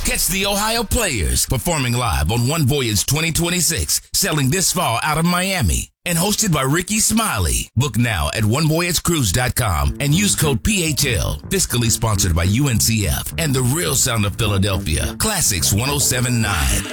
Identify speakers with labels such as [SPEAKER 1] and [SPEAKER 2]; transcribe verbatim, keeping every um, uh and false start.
[SPEAKER 1] Catch the Ohio Players performing live on One Voyage twenty twenty-six, sailing this fall out of Miami. And hosted by Ricky Smiley. Book now at one voyage cruise dot com and use code P H L. Fiscally sponsored by U N C F and the Real Sound of Philadelphia. Classics one oh seven point nine.